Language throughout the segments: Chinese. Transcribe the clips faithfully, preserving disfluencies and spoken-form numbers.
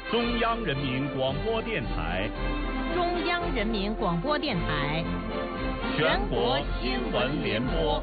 中央人民广播电台， 中央人民广播电台， 全国新闻联播。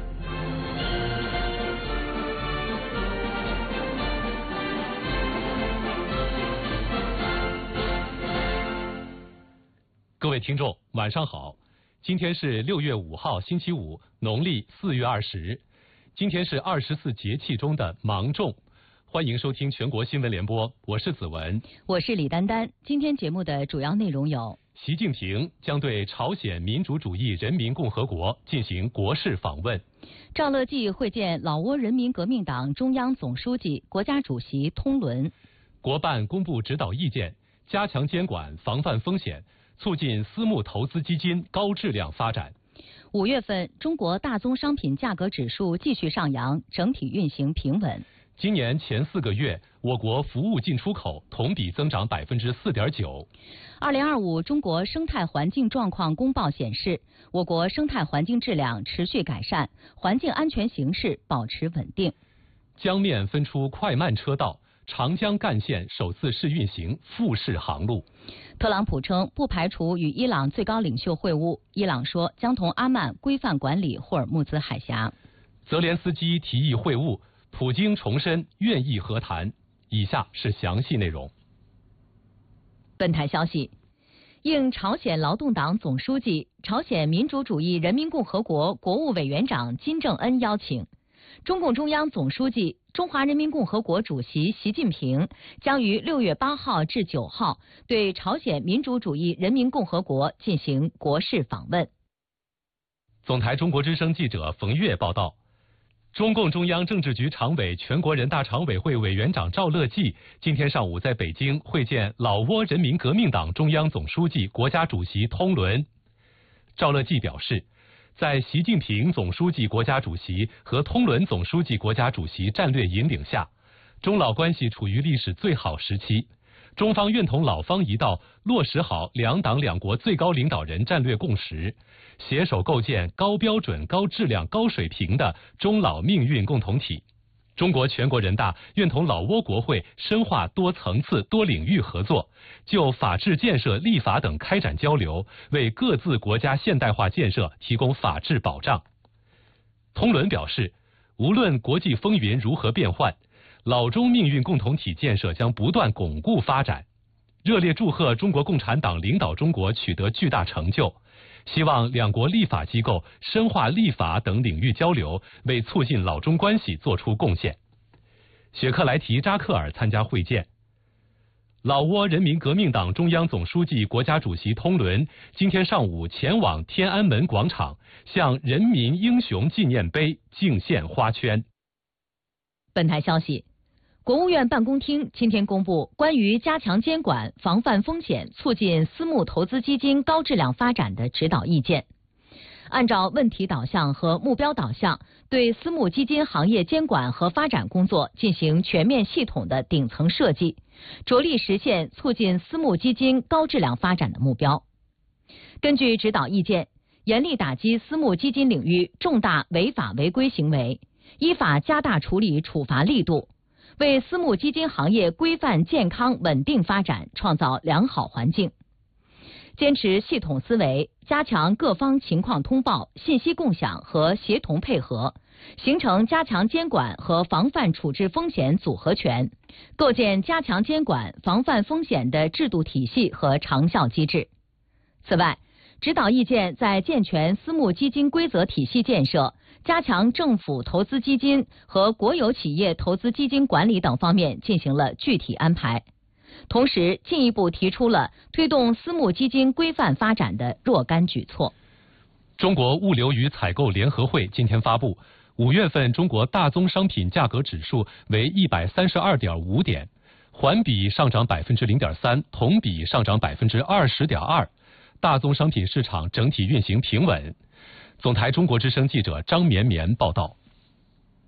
各位听众，晚上好！今天是六月五号，星期五，农历四月二十。今天是二十四节气中的芒种。欢迎收听全国新闻联播，我是子文， 我是李丹丹。今天节目的主要内容有： 习近平将对朝鲜民主主义人民共和国进行国事访问； 赵乐际会见老挝人民革命党中央总书记、国家主席通伦； 国办公布指导意见，加强监管，防范风险，促进私募投资基金高质量发展。 五月份，中国大宗商品价格指数继续上扬，整体运行平稳。 今年前四个月，我国服务进出口同比增长百分之四点九。 二零二五中国生态环境状况公报显示，我国生态环境质量持续改善，环境安全形势保持稳定。 江面分出快慢车道，长江干线首次试运行复式航路。 特朗普称不排除与伊朗最高领袖会晤，伊朗说将同阿曼规范管理霍尔木兹海峡。 泽连斯基提议会晤，普京重申愿意和谈。以下是详细内容。 本台消息，应朝鲜劳动党总书记、朝鲜民主主义人民共和国国务委员长金正恩邀请，中共中央总书记、中华人民共和国主席习近平将于六月八号至九号对朝鲜民主主义人民共和国进行国事访问。 总台中国之声记者冯月报道，中共中央政治局常委、全国人大常委会委员长赵乐际今天上午在北京会见老挝人民革命党中央总书记、国家主席通伦。赵乐际表示，在习近平总书记、国家主席和通伦总书记、国家主席战略引领下，中老关系处于历史最好时期。中方愿同老方一道落实好两党两国最高领导人战略共识，携手构建高标准、高质量、高水平的中老命运共同体。中国全国人大愿同老挝国会深化多层次、多领域合作，就法治建设、立法等开展交流，为各自国家现代化建设提供法治保障。通伦表示，无论国际风云如何变幻，老中命运共同体建设将不断巩固发展。热烈祝贺中国共产党领导中国取得巨大成就，希望两国立法机构深化立法等领域交流，为促进老中关系做出贡献。雪克莱提扎克尔参加会见。老挝人民革命党中央总书记、国家主席通伦今天上午前往天安门广场，向人民英雄纪念碑敬献花圈。 本台消息，国务院办公厅今天公布关于加强监管、防范风险、促进私募投资基金高质量发展的指导意见。按照问题导向和目标导向，对私募基金行业监管和发展工作进行全面系统的顶层设计，着力实现促进私募基金高质量发展的目标。根据指导意见，严厉打击私募基金领域重大违法违规行为，依法加大处理处罚力度，为私募基金行业规范健康稳定发展创造良好环境。坚持系统思维，加强各方情况通报、信息共享和协同配合，形成加强监管和防范处置风险组合拳，构建加强监管、防范风险的制度体系和长效机制。此外，指导意见在健全私募基金规则体系建设、加强政府投资基金和国有企业投资基金管理等方面进行了具体安排，同时进一步提出了推动私募基金规范发展的若干举措。 中国物流与采购联合会今天发布，五月份中国大宗商品价格指数为一百三十二点五点，环比上涨百分之零点三，同比上涨百分之二十点二。大宗商品市场整体运行平稳。总台中国之声记者张绵绵报道。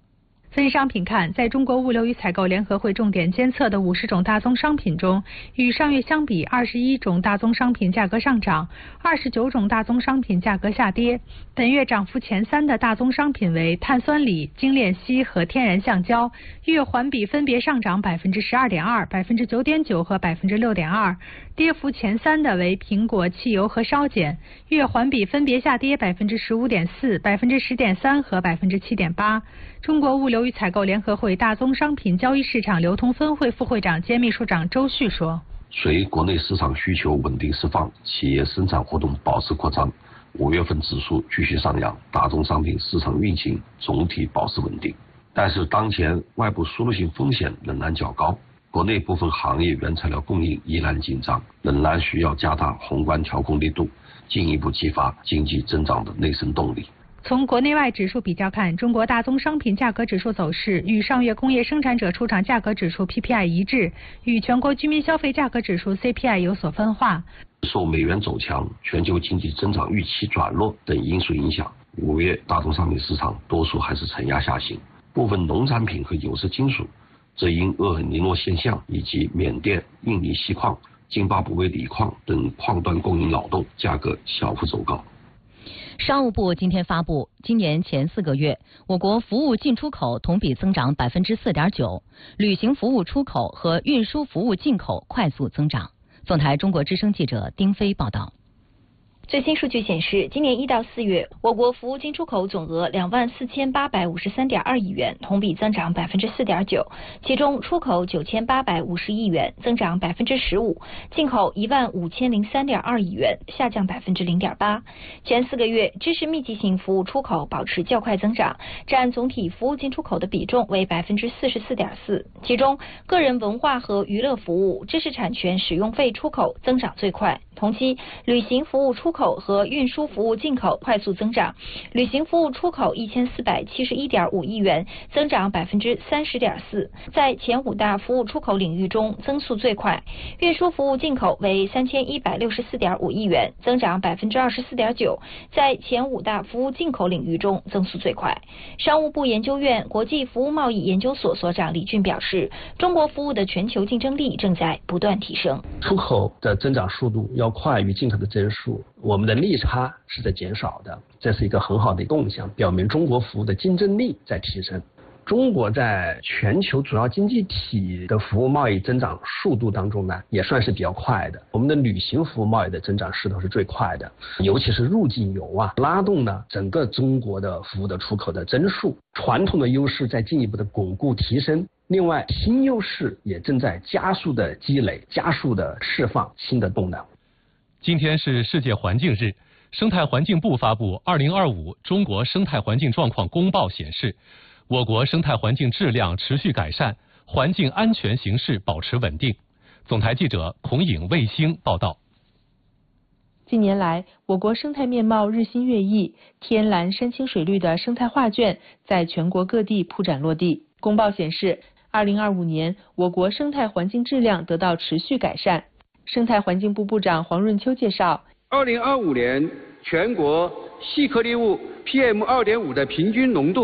分商品看，在中国物流与采购联合会重点监测的五十种大宗商品中，与上月相比，二十一种大宗商品价格上涨，二十九种大宗商品价格下跌。本月涨幅前三的大宗商品为碳酸锂、精炼锡和天然橡胶，月环比分别上涨百分之十二点二、百分之九点九和百分之六点二。跌幅前三的为苹果、汽油和烧碱，月环比分别下跌百分之十五点四、百分之十点三和百分之七点八。中国物流与采购联合会大宗商品交易市场流通分会副会长兼秘书长周旭说： 随国内市场需求稳定释放，企业生产活动保持扩张，五月份指数继续上扬，大宗商品市场运行总体保持稳定。但是当前外部输入性风险仍然较高，国内部分行业原材料供应依然紧张，仍然需要加大宏观调控力度，进一步激发经济增长的内生动力。 从国内外指数比较看，中国大宗商品价格指数走势与上月工业生产者出厂价格指数 P P I 一致，与全国居民消费价格指数 C P I 有所分化。 受美元走强、全球经济增长预期转弱等因素影响，五月大宗商品市场多数还是承压下行，部分农产品和有色金属则因厄尔尼诺现象以及缅甸、印尼锡矿、津巴布韦锂矿等矿端供应扰动，价格小幅走高。 商务部今天发布，今年前四个月，我国服务进出口同比增长百分之四点九，旅行服务出口和运输服务进口快速增长。总台中国之声记者丁飞报道。 最新数据显示，今年一到四月，我国服务进出口总额两万四千八百五十三点二亿元，同比增长百分之四点九。其中，出口九千八百五十亿元，增长百分之十五；进口一万五千零三点二亿元，下降百分之零点八。前四个月，知识密集型服务出口保持较快增长，占总体服务进出口的比重为百分之四十四点四。其中，个人文化和娱乐服务、知识产权使用费出口增长最快。同期，旅行服务出口和运输服务进口快速增长。旅行服务出口一千四百七十一点五亿元，增长百分之三十点四，在前五大服务出口领域中增速最快。运输服务进口为三千一百六十四点五亿元，增长百分之二十四点九，在前五大服务进口领域中增速最快。商务部研究院国际服务贸易研究所所长李俊表示，中国服务的全球竞争力正在不断提升， 出口的增长速度要快于进口的增速，我们的利差是在减少的，这是一个很好的动向，表明中国服务的竞争力在提升。中国在全球主要经济体的服务贸易增长速度当中呢，也算是比较快的。我们的旅行服务贸易的增长势头是最快的，尤其是入境游啊，拉动呢整个中国的服务的出口的增速。传统的优势在进一步的巩固提升，另外新优势也正在加速的积累，加速的释放新的动能。 今天是世界环境日，生态环境部发布《二零二五中国生态环境状况公报》显示，我国生态环境质量持续改善，环境安全形势保持稳定。总台记者孔颖、卫星报道。 近年来，我国生态面貌日新月异，天蓝山清水绿的生态画卷在全国各地铺展落地。公报显示，二零二五年我国生态环境质量得到持续改善。生态环境部部长黄润秋介绍， 二零二五年全国细颗粒物 P M 二点五 的平均浓度